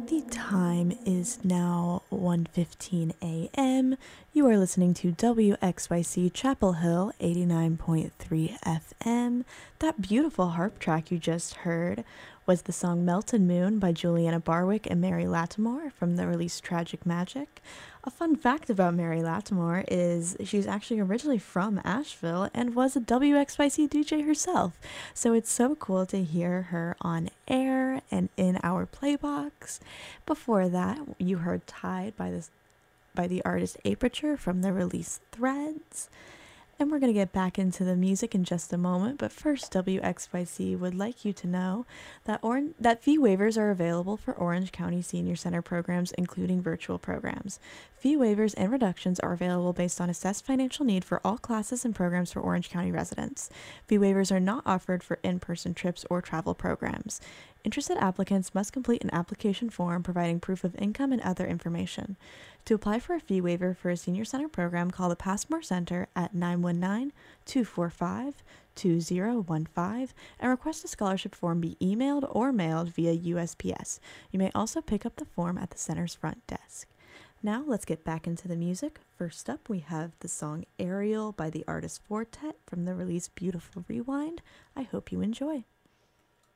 The time is now 1:15 a.m. You are listening to WXYC Chapel Hill 89.3 FM. That beautiful harp track you just heard was the song Melted Moon by Juliana Barwick and Mary Latimore from the release Tragic Magic. A fun fact about Mary Latimore is she's actually originally from Asheville and was a WXYC DJ herself. So it's so cool to hear her on air and in our playbox. Before that, you heard Tide by the artist Aperture from the release Threads. And we're going to get back into the music in just a moment, but first WXYC would like you to know that fee waivers are available for Orange County Senior Center programs, including virtual programs. Fee waivers and reductions are available based on assessed financial need for all classes and programs for Orange County residents. Fee waivers are not offered for in-person trips or travel programs. Interested applicants must complete an application form providing proof of income and other information. To apply for a fee waiver for a senior center program, call the Passmore Center at 919-245-2015 and request a scholarship form be emailed or mailed via USPS. You may also pick up the form at the center's front desk. Now let's get back into the music. First up, we have the song Aerial by the artist Fortet from the release Beautiful Rewind. I hope you enjoy.